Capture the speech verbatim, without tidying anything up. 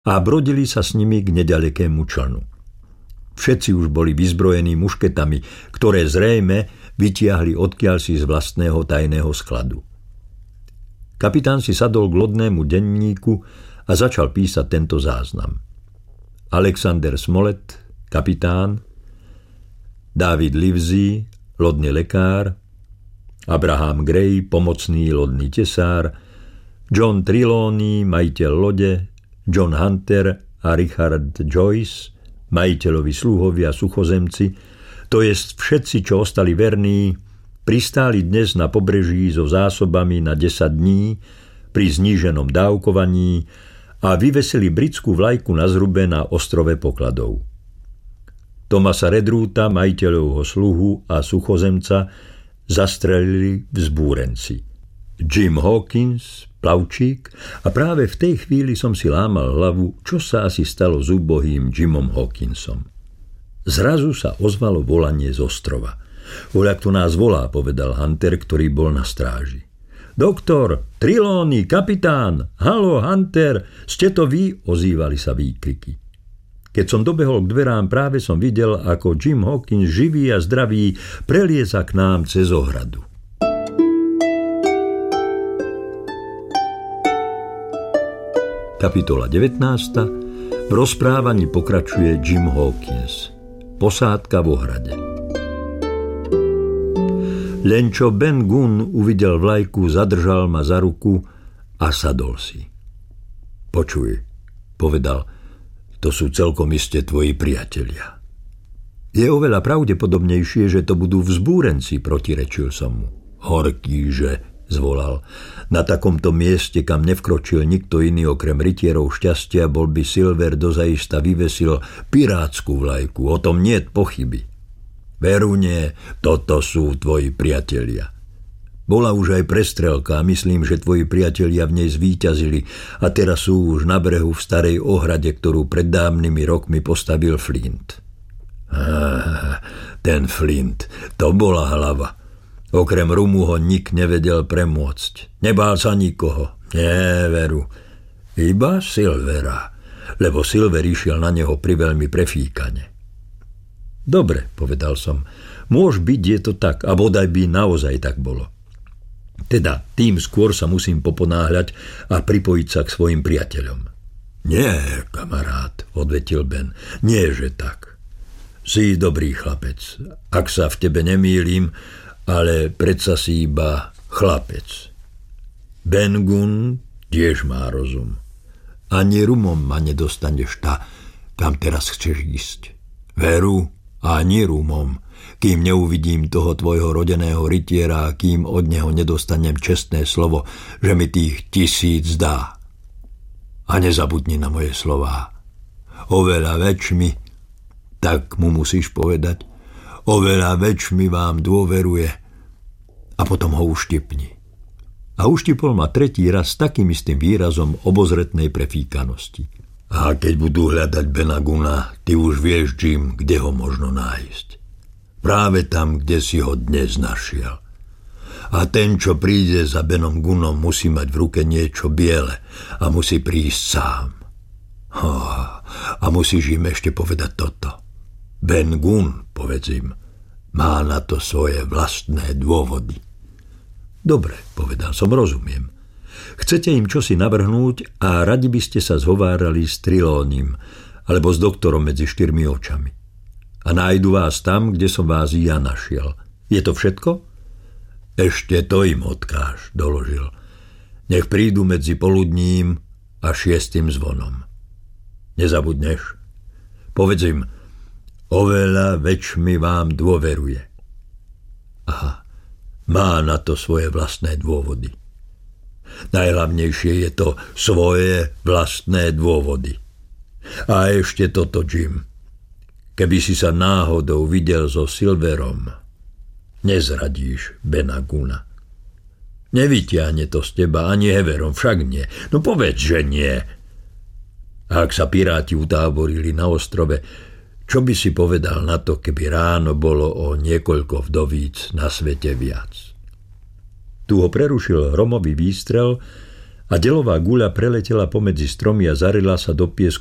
a brodili sa s nimi k nedalekému člnu. Všetci už boli vyzbrojení mušketami, ktoré zrejme vytiahli odkiaľsi z vlastného tajného skladu. Kapitán si sadol k lodnému denníku a začal písať tento záznam. Alexander Smollett, kapitán, David Livesey, lodný lekár, Abraham Gray, pomocný lodný tesár, John Trelawney, majiteľ lode, John Hunter a Richard Joyce, majiteľovi sluhovia suchozemci, to jest všetci, čo ostali verní, pristáli dnes na pobreží so zásobami na desať dní pri zníženom dávkovaní a vyvesili britskú vlajku na zrube na ostrove pokladov. Thomasa Redruta, majiteľovho sluhu a suchozemca, zastrelili vzbúrenci. Jim Hawkins, plavčík, a práve v tej chvíli som si lámal hlavu, čo sa asi stalo s úbohým Jimom Hawkinsom. Zrazu sa ozvalo volanie z ostrova. Voľak to nás volá, povedal Hunter, ktorý bol na stráži. Doktor, Trelawney, kapitán, halo, Hunter, ste to vy? Ozývali sa výkriky. Keď som dobehol k dverám, práve som videl, ako Jim Hawkins, živý a zdravý, prelieza k nám cez ohradu. Kapitola devätnásta. V rozprávaní pokračuje Jim Hawkins. Posádka v ohrade. Len čo Ben Gunn uvidel vlajku, zadržal ma za ruku a sadol si. Počuj, povedal, to sú celkom iste tvoji priatelia. Je oveľa pravdepodobnejšie, že to budú vzbúrenci, protirečil som mu. Horký, že, zvolal. Na takomto mieste, kam nevkročil nikto iný okrem rytierov šťastia, bol by Silver dozaista vyvesil pirátsku vlajku. O tom niet pochyby. Veru nie, toto sú tvoji priatelia. Bola už aj prestrelka a myslím, že tvoji priatelia v nej zvíťazili a teraz sú už na brehu v starej ohrade, ktorú pred dávnymi rokmi postavil Flint. Ah, ten Flint, to bola hlava. Okrem rumu ho nik nevedel premôcť. Nebál sa nikoho. Nie, veru. Iba Silvera, lebo Silver išiel na neho priveľmi prefíkane. Dobre, povedal som. Môž byť, je to tak, a bodaj by naozaj tak bolo. Teda, tým skôr sa musím poponáhľať a pripojiť sa k svojim priateľom. Nie, kamarát, odvetil Ben. Nie, že tak. Si dobrý chlapec. Ak sa v tebe nemýlim, ale predsa si iba chlapec. Ben Gunn tiež má rozum. Ani rumom ma nedostaneš ta, kam teraz chceš ísť. Veru, ani rumom, kým neuvidím toho tvojho rodeného rytiera a kým od neho nedostanem čestné slovo, že mi tých tisíc dá. A nezabudni na moje slová. Oveľa väčšmi, tak mu musíš povedať, oveľa väčšmi vám dôveruje a potom ho uštipni. A uštipol ma tretí raz s takým istým výrazom obozretnej prefíkanosti. A keď budú hľadať Bena Gunna, ty už vieš, Jim, kde ho možno nájsť. Práve tam, kde si ho dnes našiel. A ten, čo príde za Benom Gunnom, musí mať v ruke niečo biele a musí prísť sám. Oh, a musíš im ešte povedať toto. Ben Gunn, povedz im, má na to svoje vlastné dôvody. Dobre, povedal som, rozumiem. Chcete im čosi navrhnúť a radi by ste sa zhovárali s Trelawneym alebo s doktorom medzi štyrmi očami. A nájdu vás tam, kde som vás i ja našiel. Je to všetko? Ešte to im odkáž, doložil. Nech prídu medzi poludním a šiestym zvonom. Nezabudneš? Povedz im, oveľa väčšmi vám dôveruje. Aha, má na to svoje vlastné dôvody. Najhlavnejšie je to svoje vlastné dôvody. A ešte toto, Jim. Keby si sa náhodou videl so Silverom, nezradíš Bena Gunna. Nevytiahne to z teba ani Heverom, však nie. No povedz, že nie. A ak sa piráti utáborili na ostrove, čo by si povedal na to, keby ráno bolo o niekoľko vdovíc na svete viac? Tu ho prerušil hromový výstrel a delová guľa preletela pomedzi stromy a zarila sa do piesku